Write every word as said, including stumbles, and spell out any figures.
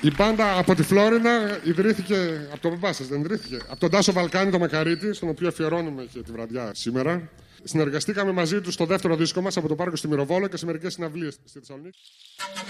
Η μπάντα από τη Φλόριντα ιδρύθηκε από τον μπαμπά σας, δεν ιδρύθηκε? Από τον Τάσο Βαλκάνη, το Μακαρίτη, στον οποίο αφιερώνουμε και τη βραδιά σήμερα. Συνεργαστήκαμε μαζί του στο δεύτερο δίσκο μας από το πάρκο στη Μυροβόλο και σε μερικές συναυλίες στη Θεσσαλονίκη.